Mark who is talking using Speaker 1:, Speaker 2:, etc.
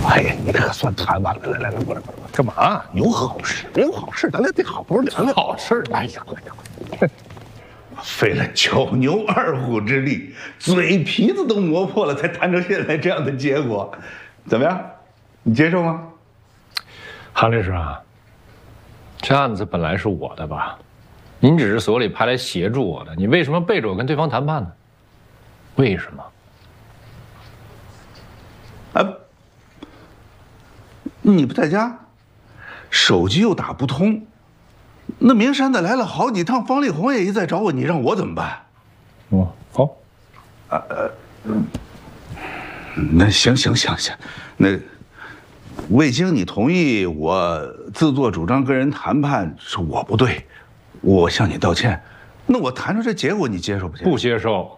Speaker 1: 哎呀，你可算谈完了，来，过来，干嘛？有好事，咱俩得好好聊聊
Speaker 2: 好事。
Speaker 1: 哎呀，快！
Speaker 3: 费了9牛2虎之力，嘴皮子都磨破了，才谈成现在这样的结果，怎么样？你接受吗？
Speaker 2: 韩律师啊，这案子本来是我的吧？您只是所里派来协助我的，你为什么背着我跟对方谈判呢？为什么？
Speaker 3: 你不在家，手机又打不通，那明山的来了好几趟，方力宏也一再找我，你让我怎么办？
Speaker 2: 哦，好，
Speaker 3: 那行，那未经你同意，我自作主张跟人谈判是我不对，我向你道歉。那我谈出这结果，你接受不接受？
Speaker 2: 不接受。